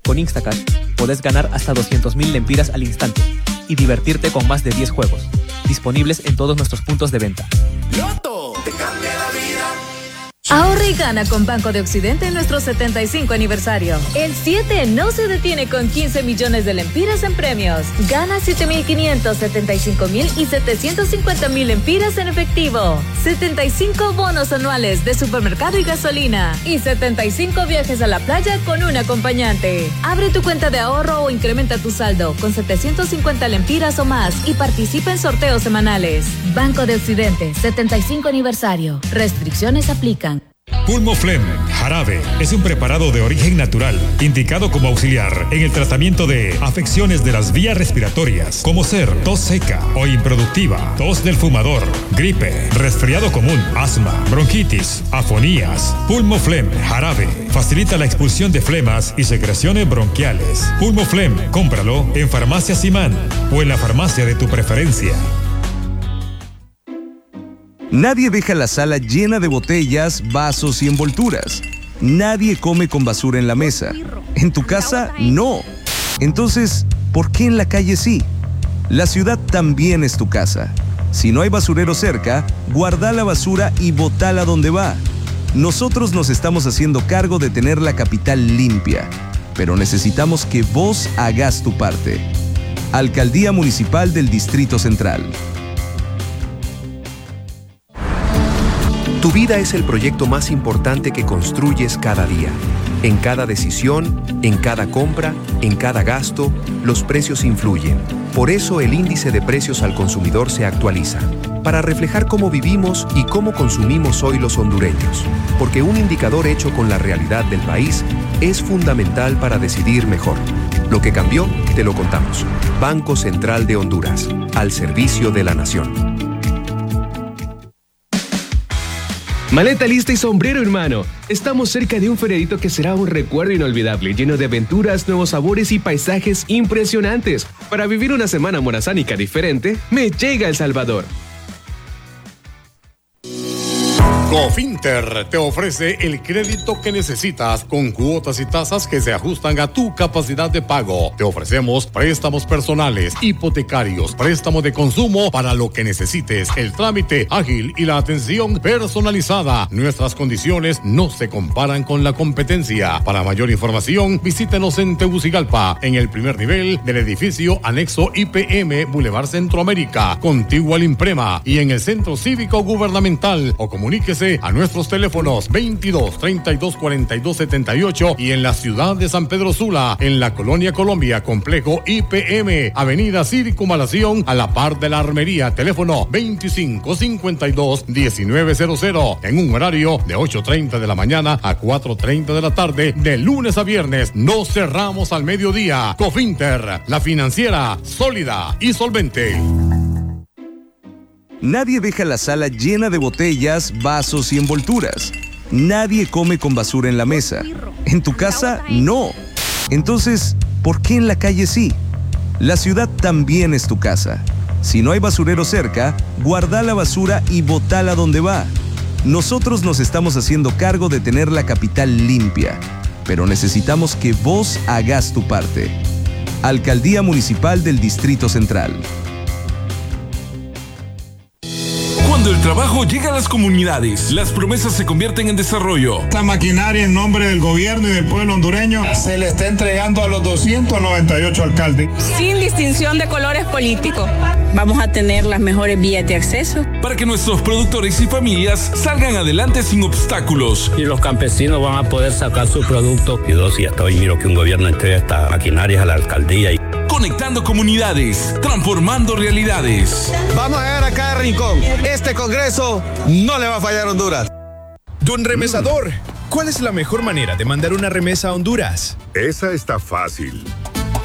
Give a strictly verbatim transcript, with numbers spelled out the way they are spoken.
Con Instacash podés ganar hasta doscientos mil lempiras al instante y divertirte con más de diez juegos, disponibles en todos nuestros puntos de venta. ¡Loto! ¡Te cambia la vida! Ahorra y gana con Banco de Occidente en nuestro setenta y cinco aniversario. El siete no se detiene con quince millones de lempiras en premios. Gana siete mil quinientos, setenta y cinco mil y setecientos cincuenta mil lempiras en efectivo. setenta y cinco bonos anuales de supermercado y gasolina. Y setenta y cinco viajes a la playa con un acompañante. Abre tu cuenta de ahorro o incrementa tu saldo con setecientos cincuenta lempiras o más y participa en sorteos semanales. Banco de Occidente, setenta y cinco aniversario. Restricciones aplican. Pulmoflem jarabe es un preparado de origen natural, indicado como auxiliar en el tratamiento de afecciones de las vías respiratorias, como ser tos seca o improductiva, tos del fumador, gripe, resfriado común, asma, bronquitis, afonías. Pulmoflem jarabe facilita la expulsión de flemas y secreciones bronquiales. Pulmoflem, cómpralo en Farmacia Simán o en la farmacia de tu preferencia. Nadie deja la sala llena de botellas, vasos y envolturas. Nadie come con basura en la mesa. En tu casa, no. Entonces, ¿por qué en la calle sí? La ciudad también es tu casa. Si no hay basurero cerca, guarda la basura y botala donde va. Nosotros nos estamos haciendo cargo de tener la capital limpia, pero necesitamos que vos hagas tu parte. Alcaldía Municipal del Distrito Central. Tu vida es el proyecto más importante que construyes cada día. En cada decisión, en cada compra, en cada gasto, los precios influyen. Por eso el índice de precios al consumidor se actualiza, para reflejar cómo vivimos y cómo consumimos hoy los hondureños. Porque un indicador hecho con la realidad del país es fundamental para decidir mejor. Lo que cambió, te lo contamos. Banco Central de Honduras, al servicio de la nación. Maleta lista y sombrero en mano. Estamos cerca de un feriadito que será un recuerdo inolvidable, lleno de aventuras, nuevos sabores y paisajes impresionantes. Para vivir una semana morazánica diferente, me llega El Salvador. Cofinter te ofrece el crédito que necesitas con cuotas y tasas que se ajustan a tu capacidad de pago. Te ofrecemos préstamos personales, hipotecarios, préstamos de consumo para lo que necesites, el trámite ágil y la atención personalizada. Nuestras condiciones no se comparan con la competencia. Para mayor información, visítenos en Tegucigalpa, en el primer nivel del edificio anexo I P M Boulevard Centroamérica, contiguo al Imprema, y en el Centro Cívico Gubernamental, o comuníquese a nuestros teléfonos veintidós, treinta y dos, cuarenta y dos, setenta y ocho y en la ciudad de San Pedro Sula, en la Colonia Colombia, complejo I P M, avenida Circunvalación, a la par de la Armería, teléfono veinticinco, cincuenta y dos, diecinueve cero cero, en un horario de ocho treinta de la mañana a cuatro treinta de la tarde, de lunes a viernes. No cerramos al mediodía. Cofinter, la financiera sólida y solvente. Nadie deja la sala llena de botellas, vasos y envolturas. Nadie come con basura en la mesa. En tu casa, no. Entonces, ¿por qué en la calle sí? La ciudad también es tu casa. Si no hay basurero cerca, guarda la basura y botala donde va. Nosotros nos estamos haciendo cargo de tener la capital limpia, pero necesitamos que vos hagas tu parte. Alcaldía Municipal del Distrito Central. Cuando el trabajo llega a las comunidades, las promesas se convierten en desarrollo. Esta maquinaria en nombre del gobierno y del pueblo hondureño se le está entregando a los doscientos noventa y ocho alcaldes. Sin distinción de colores políticos. Vamos a tener las mejores vías de acceso. Para que nuestros productores y familias salgan adelante sin obstáculos. Y los campesinos van a poder sacar su producto. Y dos, y hasta hoy miro que un gobierno entrega estas maquinarias a la alcaldía. Y... Conectando comunidades, transformando realidades. Vamos a llegar a cada rincón. Este Congreso no le va a fallar a Honduras. Don remesador, ¿cuál es la mejor manera de mandar una remesa a Honduras? Esa está fácil.